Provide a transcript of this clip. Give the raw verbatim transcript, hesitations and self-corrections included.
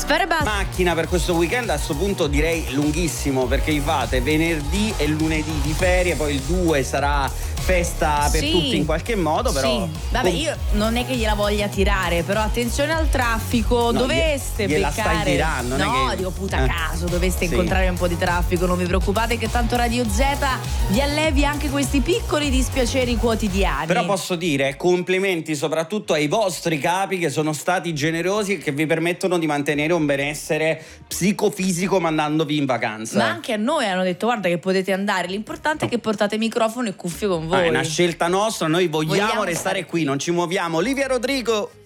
Fare basta. Macchina per questo weekend a sto punto direi lunghissimo, perché vi fate venerdì e lunedì di ferie, poi il due sarà festa per Sì. tutti in qualche modo, però Sì. Vabbè, io non è che gliela voglia tirare, però attenzione al traffico, No, doveste gliela beccare. stai tirando, non è no, che- dico puta eh. caso, doveste Sì. incontrare un po' di traffico, non vi preoccupate che tanto Radio Z vi allevi anche questi piccoli dispiaceri quotidiani. Però posso dire complimenti soprattutto ai vostri capi che sono stati generosi e che vi permettono di mantenere un benessere psicofisico mandandovi in vacanza. Ma anche a noi hanno detto guarda che potete andare, l'importante è che portate microfono e cuffie con voi. Ah, è una scelta nostra, noi vogliamo, Vogliamo restare stare qui, non ci muoviamo. Olivia Rodrigo.